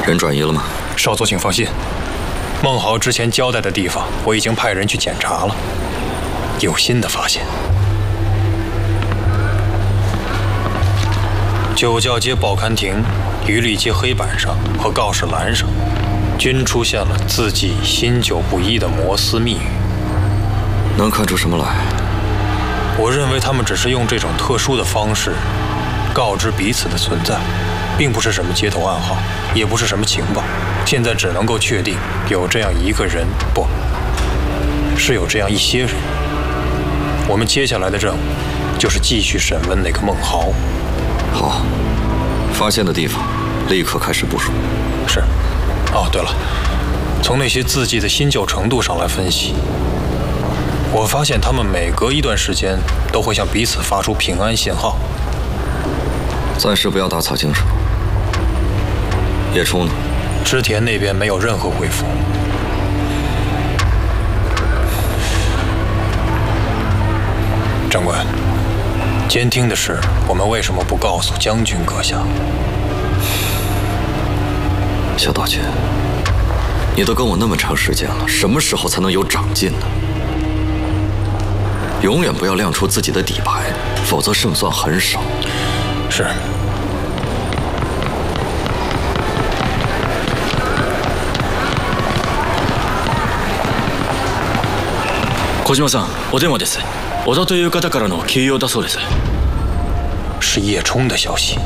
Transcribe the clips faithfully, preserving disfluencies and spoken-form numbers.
人转移了吗？ 少佐，请放心，孟豪之前交代的地方，我已经派人去检查了，有新的发现。九教街报刊亭、余力街黑板上和告示栏上，均出现了字迹新旧不一的摩斯密语。 能看出什么来？ 我认为他们只是用这种特殊的方式告知彼此的存在。 并不是什么街头暗号，也不是什么情报，现在只能够确定有这样一个人，不是有这样一些人。我们接下来的任务就是继续审问那个孟豪。 好，发现的地方立刻开始部署。 是。哦，对了，从那些字迹的新旧程度上来分析，我发现他们每隔一段时间都会向彼此发出平安信号。 暂时不要打草惊蛇。 叶冲呢？ 织田那边没有任何回复。长官，监听的事我们为什么不告诉将军阁下？ 小岛君，你都跟我那么长时间了，什么时候才能有长进呢？永远不要亮出自己的底牌，否则胜算很少。 是。 小島さん、お電話です。小田という方からの急用だそうです。 是叶冲的消息。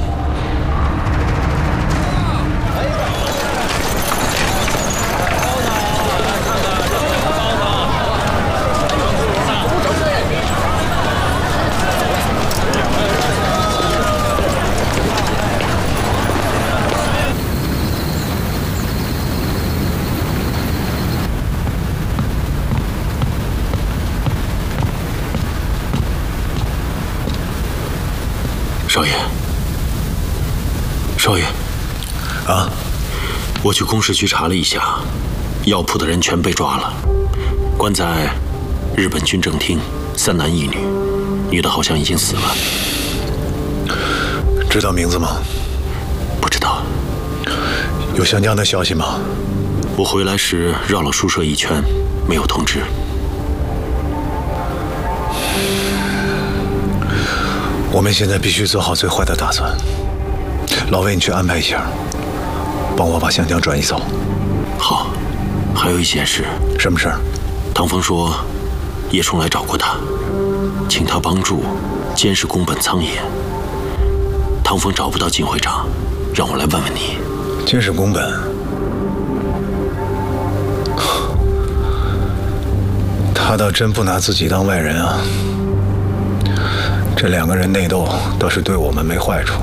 少爷，少爷， 啊， 我去公事局查了一下，药铺的人全被抓了，关在日本军政厅，三男一女，女的好像已经死了。 知道名字吗？ 不知道。 有湘江的消息吗？ 我回来时绕了宿舍一圈，没有通知。 我们现在必须做好最坏的打算。老魏，你去安排一下，帮我把湘江转移走。 好，还有一件事。 什么事儿？ 唐风说，叶冲来找过他，请他帮助监视宫本苍野。唐风找不到靳会长，让我来问问你。 监视宫本？他倒真不拿自己当外人啊。 这两个人内斗倒是对我们没坏处。